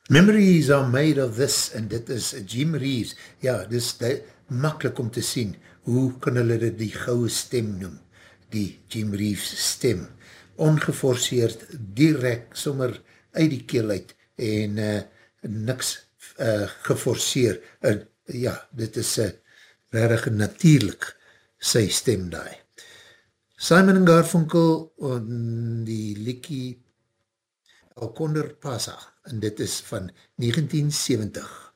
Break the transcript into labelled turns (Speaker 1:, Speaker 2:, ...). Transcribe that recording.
Speaker 1: Memories are made of this, en dit is Jim Reeves. Ja, dis makkelijk om te sien, hoe kan hulle dit die goue stem noem, die Jim Reeves stem, ongeforceerd, direct, sommer uit die keel uit, en niks geforceer, ja, dit is rarig natuurlijk, sy stem daai. Simon & Garfunkel, die liekie El Condor Pasa, en dit is van 1970.